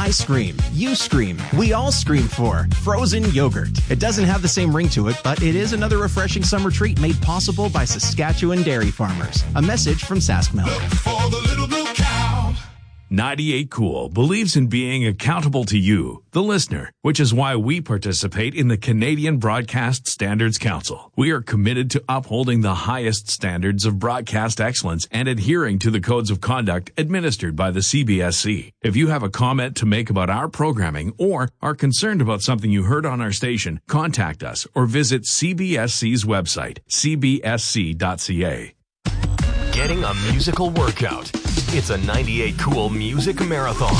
I scream, you scream, we all scream for frozen yogurt. It doesn't have the same ring to it, but it is another refreshing summer treat made possible by Saskatchewan dairy farmers. A message from Sask Milk. Look for the little blue cow. 98 Cool believes in being accountable to you, the listener, which is why we participate in the Canadian Broadcast Standards Council. We are committed to upholding the highest standards of broadcast excellence and adhering to the codes of conduct administered by the CBSC. If you have a comment to make about our programming or are concerned about something you heard on our station, contact us or visit CBSC's website, cbsc.ca. Getting a musical workout. It's a 98 Cool Music Marathon.